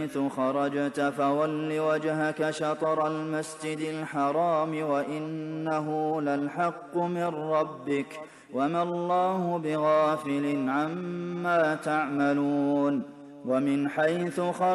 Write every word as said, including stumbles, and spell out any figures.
حيث خرجت فول وجهك شطر المسجد الحرام وإنه للحق من ربك وما الله بغافل عما تعملون ومن حيث